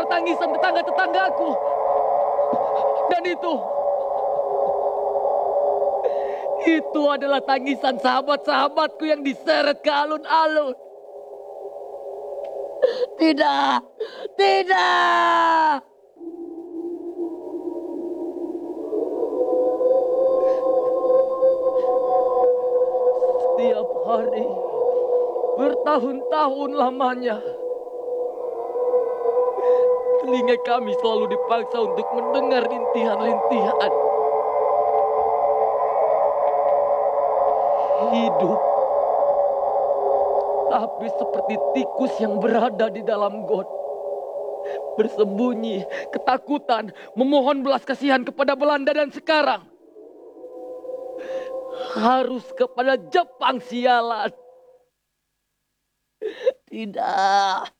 tangisan tetangga-tetanggaku. Dan itu adalah tangisan sahabat-sahabatku yang diseret ke alun-alun. Tidak, tidak. Setiap hari, bertahun-tahun lamanya, telinga kami selalu dipaksa untuk mendengar rintihan-rintihan. Hidup, tapi seperti tikus yang berada di dalam got. Bersembunyi, ketakutan, memohon belas kasihan kepada Belanda dan sekarang harus kepada Jepang sialan. Tidak.